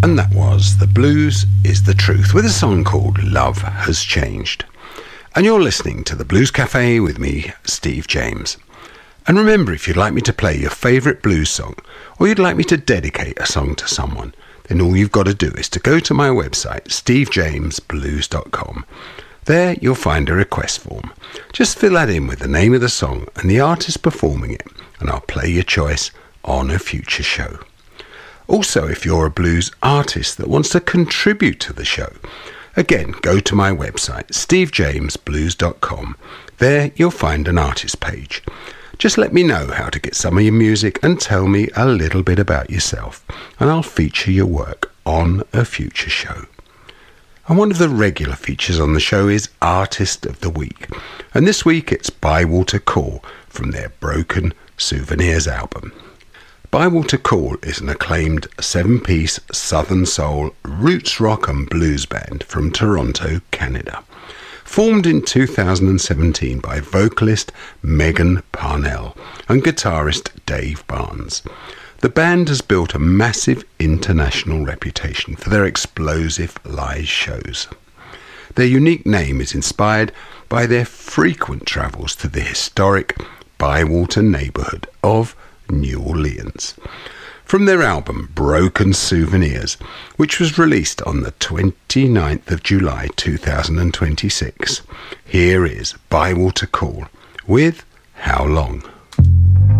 And that was The Blues Is the Truth with a song called Love Has Changed. And you're listening to The Blues Cafe with me, Steve James. And remember, if you'd like me to play your favourite blues song, or you'd like me to dedicate a song to someone, then all you've got to do is to go to my website, stevejamesblues.com. There you'll find a request form. Just fill that in with the name of the song and the artist performing it, and I'll play your choice on a future show. Also, if you're a blues artist that wants to contribute to the show, again, go to my website, stevejamesblues.com. There you'll find an artist page. Just let me know how to get some of your music and tell me a little bit about yourself, and I'll feature your work on a future show. And one of the regular features on the show is Artist of the Week, and this week it's Bywater Call from their Broken Souvenirs album. Bywater Call is an acclaimed 7-piece Southern Soul, roots rock and blues band from Toronto, Canada. Formed in 2017 by vocalist Megan Parnell and guitarist Dave Barnes. The band has built a massive international reputation for their explosive live shows. Their unique name is inspired by their frequent travels to the historic Bywater neighbourhood of New Orleans. From their album Broken Souvenirs, which was released on the 29th of July 2026, here is Bywater Call with How Long?